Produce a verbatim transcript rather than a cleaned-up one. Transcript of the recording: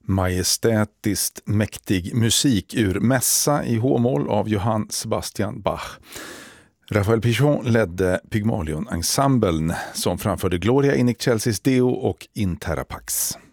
Majestätiskt mäktig musik ur Mässa i H-moll av Johann Sebastian Bach. Raphael Pichon ledde Pygmalion-ensemblen som framförde Gloria in Excelsis Deo och In Terra Pax.